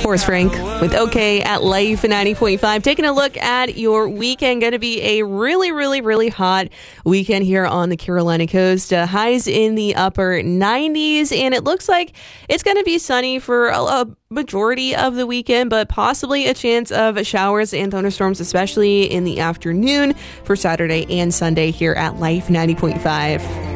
Forrest Frank with OK at Life 90.5. Taking a look at your weekend. Going to be a really, really, really hot weekend here on the Carolina coast. Highs in the upper 90s, and it looks like it's going to be sunny for a majority of the weekend, but possibly a chance of showers and thunderstorms, especially in the afternoon for Saturday and Sunday here at Life 90.5.